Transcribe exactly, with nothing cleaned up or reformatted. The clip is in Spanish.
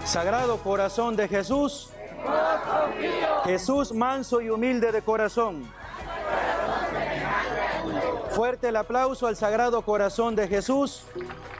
Sagrado Corazón de Jesús, Jesús manso y humilde de corazón. Fuerte el aplauso al Sagrado Corazón de Jesús.